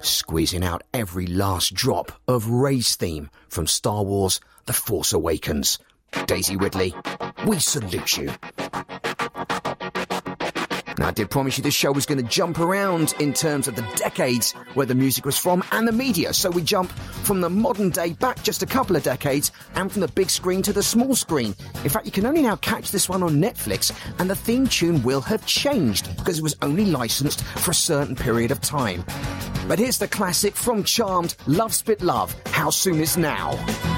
squeezing out every last drop of Rey's theme from Star Wars The Force Awakens. Daisy Ridley, we salute you. Now, I did promise you this show was going to jump around in terms of the decades where the music was from and the media. So we jump from the modern day back just a couple of decades and from the big screen to the small screen. In fact, you can only now catch this one on Netflix, and the theme tune will have changed because it was only licensed for a certain period of time. But here's the classic from Charmed, Love Spit Love, How Soon Is Now?